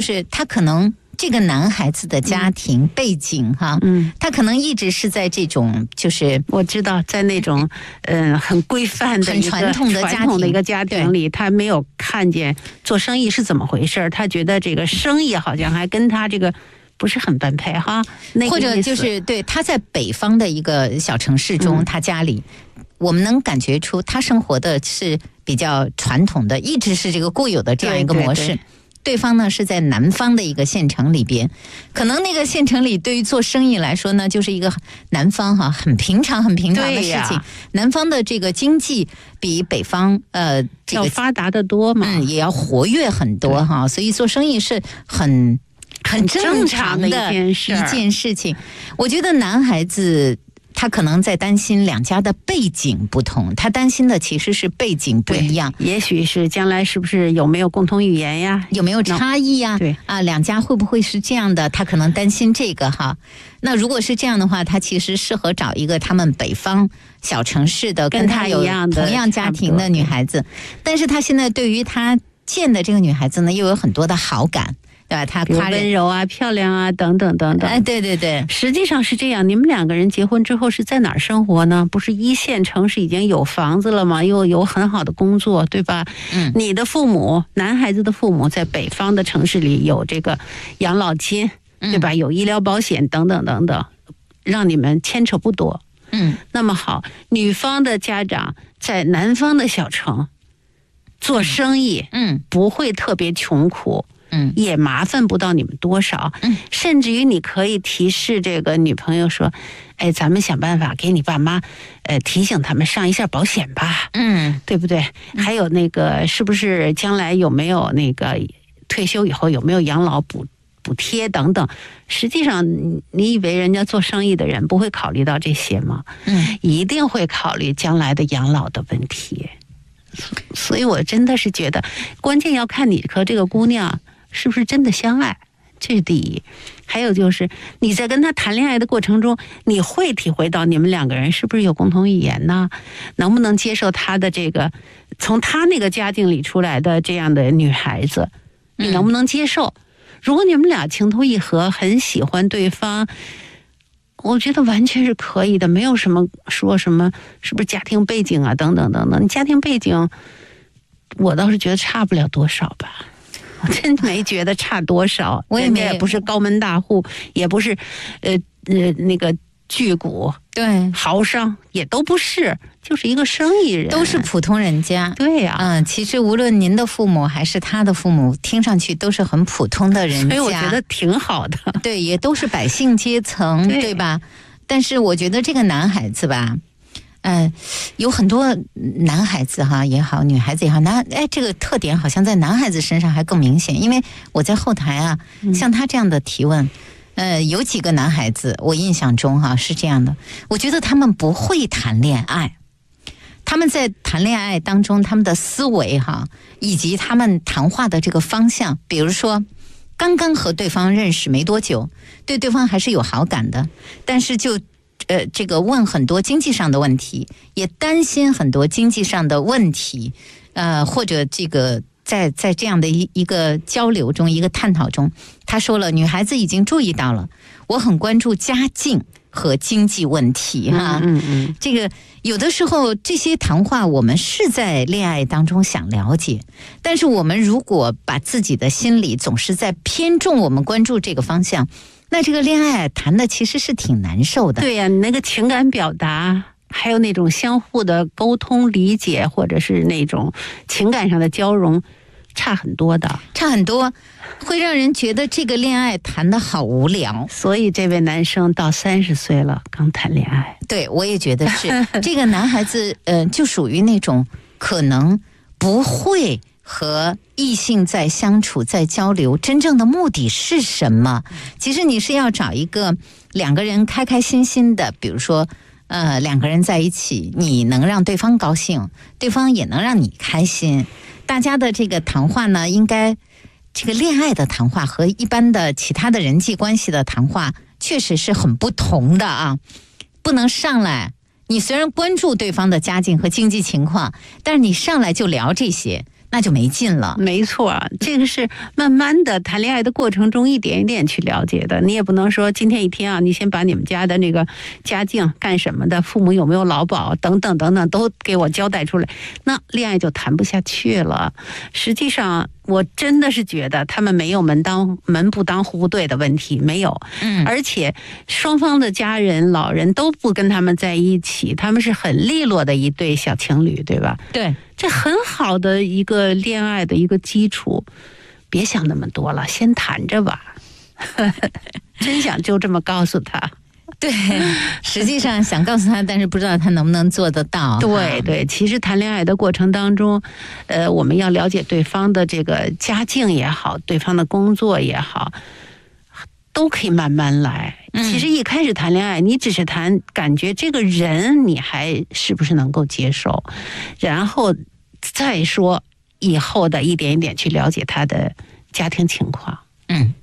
就是他可能这个男孩子的家庭背景哈，他可能一直是在这种就是我知道在那种很规范的很传统的一个家庭里，他没有看见做生意是怎么回事，他觉得这个生意好像还跟他这个不是很般配哈， 或者就是对他在北方的一个小城市中，他家里我们能感觉出他生活的是比较传统的，一直是这个固有的这样一个模式。 对， 对方呢是在南方的一个县城里边，可能那个县城里对于做生意来说呢，就是一个南方哈很平常的事情。南方的这个经济比北方要发达的多嘛， 也要活跃很多哈，所以做生意是很正常的一件事情。我觉得男孩子他可能在担心两家的背景不同，他担心的其实是背景不一样， 也许是将来是不是有没有共同语言呀， 有没有差异呀？ 对啊，两家会不会是这样的？他可能担心这个哈。那如果是这样的话，他其实适合找一个他们北方小城市的跟他有同样家庭的女孩子，但是他现在对于他见的这个女孩子呢，又有很多的好感。对吧？他夸温柔啊、漂亮啊等等等等。 哎，对对对， 实际上是这样。你们两个人结婚之后是在哪儿生活呢？不是一线城市已经有房子了吗？又有很好的工作，对吧？你的父母，男孩子的父母在北方的城市里有这个养老金，对吧？有医疗保险等等等等，让你们牵扯不多。那么好，女方的家长在南方的小城做生意，不会特别穷苦。也麻烦不到你们多少，甚至于你可以提示这个女朋友说，哎，咱们想办法给你爸妈，提醒他们上一下保险吧，对不对？还有那个是不是将来有没有那个退休以后有没有养老补贴等等？实际上，你以为人家做生意的人不会考虑到这些吗？一定会考虑将来的养老的问题。所以我真的是觉得，关键要看你和这个姑娘是不是真的相爱，这是第一。还有就是你在跟他谈恋爱的过程中，你会体会到你们两个人是不是有共同语言呢？能不能接受他的这个从他那个家境里出来的这样的女孩子，你能不能接受？如果你们俩情投意合，很喜欢对方，我觉得完全是可以的，没有什么说什么是不是家庭背景啊等等等等。你家庭背景我倒是觉得差不了多少吧，我真没觉得差多少。我也不是高门大户，也不是那个巨贾， 对， 豪商也都不是，就是一个生意人， 都是普通人家。 对呀， 其实无论您的父母还是他的父母，听上去都是很普通的人家， 所以我觉得挺好的。 对，也都是百姓阶层，对吧？但是我觉得这个男孩子吧，有很多男孩子哈也好，女孩子也好，这个特点好像在男孩子身上还更明显。因为我在后台啊，像他这样的提问。有几个男孩子，我印象中哈是这样的，我觉得他们不会谈恋爱，他们在谈恋爱当中，他们的思维哈，以及他们谈话的这个方向，比如说刚刚和对方认识没多久，对对方还是有好感的，但是就这个问很多经济上的问题，也担心很多经济上的问题，或者这个。在这样的一个交流中，一个探讨中，他说了，女孩子已经注意到了，我很关注家境和经济问题哈。这个有的时候这些谈话我们是在恋爱当中想了解，但是我们如果把自己的心理总是在偏重我们关注这个方向，那这个恋爱谈的其实是挺难受的。 对呀，你那个情感表达。还有那种相互的沟通理解，或者是那种情感上的交融，差很多的， 差很多，会让人觉得这个恋爱谈得好无聊。 所以这位男生到30岁了，刚谈恋爱。 对，我也觉得是这个男孩子，就属于那种可能不会和异性在相处、在交流，真正的目的是什么？其实你是要找一个两个人开开心心的，比如说。两个人在一起，你能让对方高兴，对方也能让你开心。大家的这个谈话呢，应该这个恋爱的谈话和一般的其他的人际关系的谈话确实是很不同的啊。不能上来，你虽然关注对方的家境和经济情况，但是你上来就聊这些， 那就没劲了。 没错，这个是慢慢的谈恋爱的过程中一点一点去了解的。你也不能说今天一天啊，你先把你们家的那个家境干什么的，父母有没有劳保等等等等都给我交代出来，那恋爱就谈不下去了。实际上我真的是觉得他们没有门不当户不对的问题，没有。而且双方的家人老人都不跟他们在一起，他们是很利落的一对小情侣，对吧？ 对， 这很好的一个恋爱的一个基础，别想那么多了，先谈着吧。真想就这么告诉他。 对，实际上想告诉他，但是不知道他能不能做得到。 对对，其实谈恋爱的过程当中，我们要了解对方的这个家境也好，对方的工作也好，都可以慢慢来。其实一开始谈恋爱，你只是感觉这个人你还是不是能够接受，然后再说以后的一点一点去了解他的家庭情况。